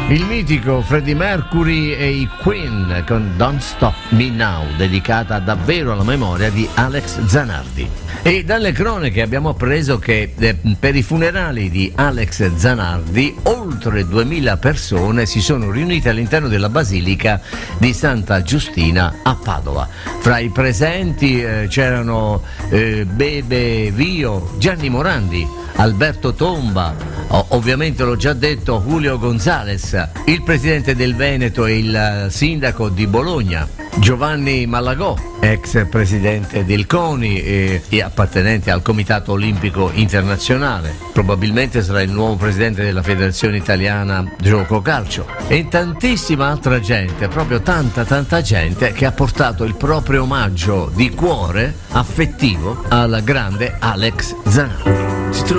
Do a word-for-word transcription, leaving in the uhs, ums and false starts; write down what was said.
Il mitico Freddie Mercury e i Queen con Don't Stop Me Now, dedicata davvero alla memoria di Alex Zanardi. E dalle cronache abbiamo appreso che eh, per i funerali di Alex Zanardi oltre duemila persone si sono riunite all'interno della Basilica di Santa Giustina a Padova. Fra i presenti eh, c'erano eh, Bebe Vio, Gianni Morandi, Alberto Tomba, oh, ovviamente l'ho già detto, Julio Gonzales, il presidente del Veneto e il sindaco di Bologna, Giovanni Malagò, ex presidente del CONI e, e appartenente al Comitato Olimpico Internazionale, probabilmente sarà il nuovo presidente della Federazione Italiana Gioco Calcio, e tantissima altra gente, proprio tanta tanta gente che ha portato il proprio omaggio di cuore affettivo al grande Alex Zanardi. Si